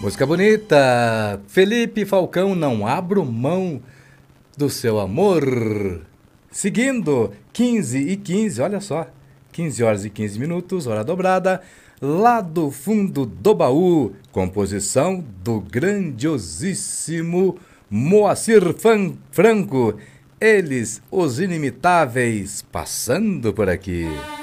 Música bonita. Felipe Falcão, não abro mão do seu amor. Seguindo, 15h15, olha só. 15 horas e 15 minutos, hora dobrada. Lá do fundo do baú, composição do grandiosíssimo Moacir Franco. Eles, os inimitáveis, passando por aqui.